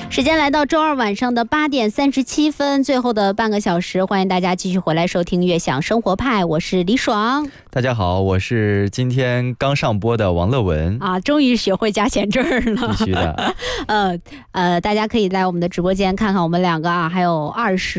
时间来到周二晚上的8点37分，最后的半个小时，欢迎大家继续回来收听悦享生活派，我是李爽。 大家好，我是今天刚上播的王乐文啊，终于学会加前缀了， 必须的。 大家可以来我们的直播间看看我们两个啊，还有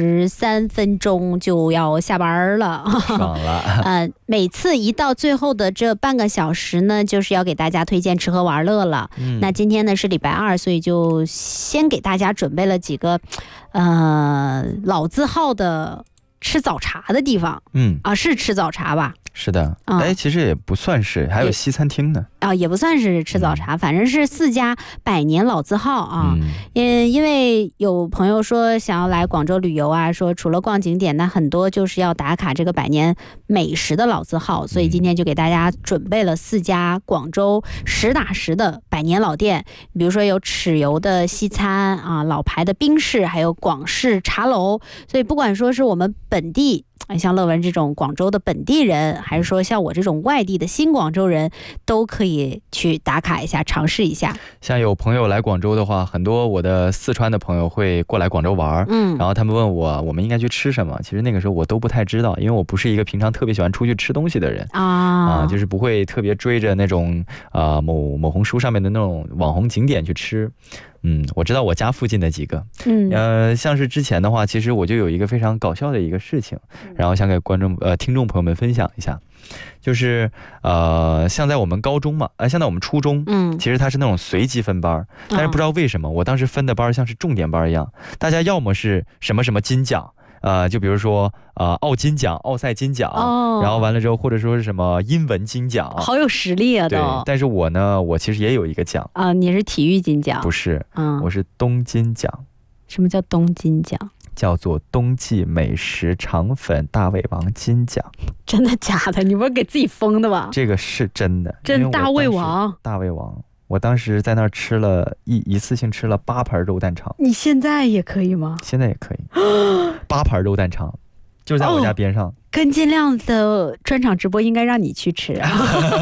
23分钟就要下班了， 爽了。 每次一到最后的这半个小时呢，就是要给大家推荐吃喝玩乐了。那今天呢是礼拜二，所以就先给大家准备了几个老字号的吃早茶的地方。是吃早茶吧？ 是的，其实也不算是，还有西餐厅呢。 也不算是吃早茶，反正是4家百年老字号啊。因为有朋友说想要来广州旅游啊，说除了逛景点，那很多就是要打卡这个百年美食的老字号，所以今天就给大家准备了4家广州实打实的百年老店，比如说有豉油的西餐啊，老牌的冰室，还有广式茶楼。所以不管说是我们本地，像乐文这种广州的本地人，还是说像我这种外地的新广州人，都可以去打卡一下，尝试一下。 像有朋友来广州的话，很多我的四川的朋友会过来广州玩，然后他们问我们应该去吃什么，其实那个时候我都不太知道，因为我不是一个平常特别喜欢出去吃东西的人就是不会特别追着那种某红书上面的那种网红景点去吃。我知道我家附近的几个，像是之前的话，其实我就有一个非常搞笑的一个事情，然后想给听众朋友们分享一下，就是像在我们高中嘛，像在我们初中，其实它是那种随机分班，但是不知道为什么我当时分的班像是重点班一样，大家要么是什么什么金奖。就比如说奥金奖、奥赛金奖，然后完了之后，或者说是什么英文金奖， 好有实力啊！ 对，但是我呢，我其实也有一个奖你是体育金奖？ 不是，我是东金奖。 什么叫东金奖？ 叫做冬季美食肠粉大胃王金奖。 真的假的？你不是给自己封的吧？ 这个是真的， 真大胃王， 大胃王。我当时在那儿吃了一次性吃了8盘肉蛋肠。你现在也可以吗？ 现在也可以。8盘肉蛋肠，就在我家边上。 跟金亮的专场直播应该让你去吃啊。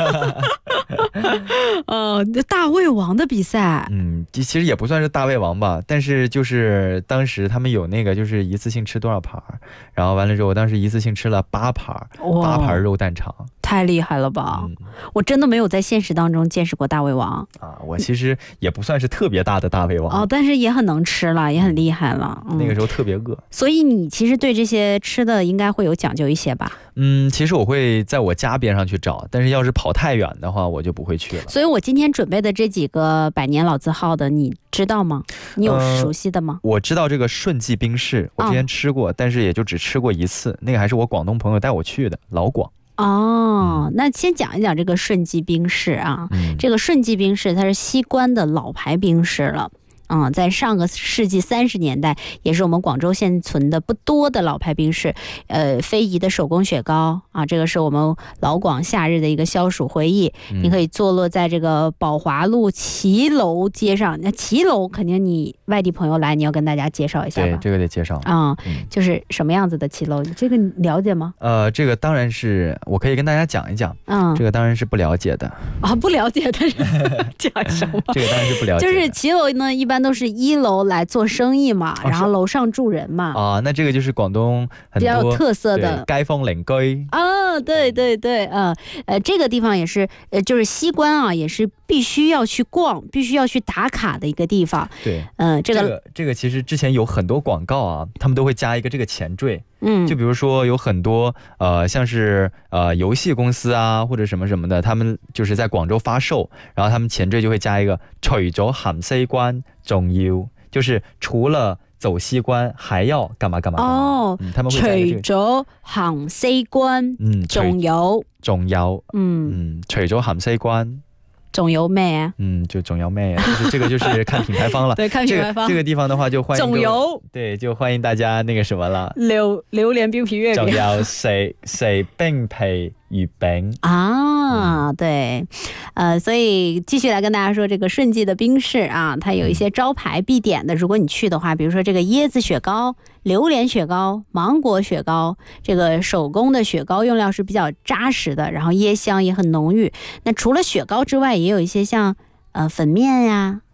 大胃王的比赛， 其实也不算是大胃王吧，但是就是当时他们有那个就是一次性吃多少盘，然后完了之后我当时一次性吃了8盘肉蛋肠。 太厉害了吧！我真的没有在现实当中见识过大胃王我其实也不算是特别大的大胃王但是也很能吃了，也很厉害了。 那个时候特别饿， 所以你其实对这些吃的应该会有讲究一些吧？ 其实我会在我家边上去找，但是要是跑太远的话，我就不会去了。 所以我今天准备的这几个百年老字号的，你知道吗？你有熟悉的吗？ 我知道这个顺记冰室，我之前吃过，但是也就只吃过一次，那个还是我广东朋友带我去的，老广。 那先讲一讲这个顺记冰室啊。这个顺记冰室它是西关的老牌冰室了。在上个世纪30年代，也是我们广州现存的不多的老牌冰室。非遗的手工雪糕啊，这个是我们老广夏日的一个消暑回忆。你可以坐落在这个宝华路骑楼街上。那骑楼肯定你外地朋友来，你要跟大家介绍一下吧？ 对，这个得介绍就是什么样子的骑楼？这个你了解吗？ 这个当然是我可以跟大家讲一讲。这个当然是不了解的不了解的讲什么？ 这个当然是不了解的。就是骑楼呢，一般都是1楼来做生意嘛，然后楼上住人嘛。 那这个就是广东很多比较有特色的街坊邻居对对对，这个地方也是就是西关也是必须要去逛，必须要去打卡的一个地方。 对，这个其实之前有很多广告他们都会加一个这个前缀。就比如说有很多像是游戏公司或者什么什么的，他们就是在广州发售，然后他们前缀就会加一个除咗行西關仲要，就是除了走西關還要幹嘛幹嘛。他們會加一個除咗行西關仲有除咗行西關仲有咩就仲有咩就是這個就是看品牌方了。 对，看品牌方。 這個地方的話就歡迎仲有， 對，就歡迎大家那個什麼了， 榴蓮冰皮月餅， 仲有食冰皮月餅对，所以继续来跟大家说这个顺记的冰室它有一些招牌必点的，如果你去的话，比如说这个椰子雪糕、榴莲雪糕、芒果雪糕，这个手工的雪糕用料是比较扎实的，然后椰香也很浓郁。那除了雪糕之外，也有一些像粉面呀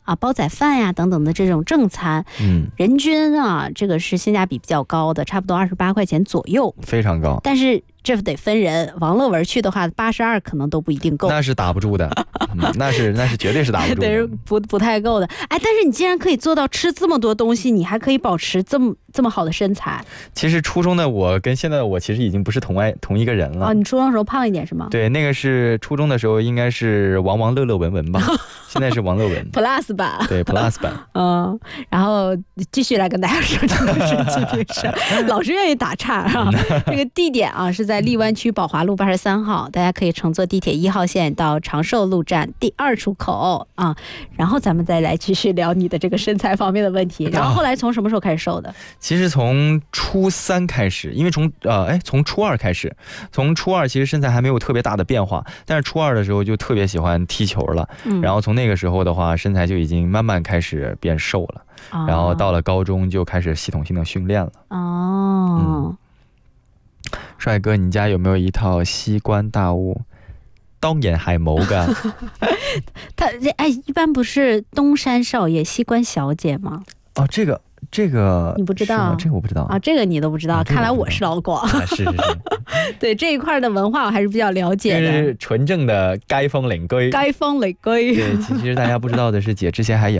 啊煲仔饭呀等等的这种正餐，人均啊这个是性价比比较高的，差不多28块钱左右， 非常高。 但是这得分人，王乐文去的话82可能都不一定够， 那是打不住的，那是绝对是打不住的， 对，不太够的。哎，但是你既然可以做到吃这么多东西，你还可以保持这么好的身材。 其实初中的我跟现在的我其实已经不是同一个人了。 哦，你初中的时候胖一点是吗？ 对，那个是初中的时候应该是王乐文吧，现在是王乐文 Plus 版。 对 Plus 版。 然后继续来跟大家说这个神经病事，老是愿意打岔啊。这个地点啊是在荔湾区宝华路83号，大家可以乘坐地铁1号线到长寿路站第2出口啊。然后咱们再来继续聊你的这个身材方面的问题。然后后来从什么时候开始瘦的？ 其实从初3开始，因为从初2开始，从初2其实身材还没有特别大的变化，但是初2的时候就特别喜欢踢球了，然后从那个时候的话，身材就已经慢慢开始变瘦了，然后到了高中就开始系统性的训练了。帅哥，你家有没有一套西关大屋？當然係冇㗎。 他一般不是東山少爺西關小姐嗎？ 哦，這個你不知道？ 這個我不知道啊， 這個你都不知道，看來我是老廣。是，對這一塊的文化我還是比較了解的。 是純正的街坊鄰居。 街坊鄰居。 對，其實大家不知道的是，姐之前還演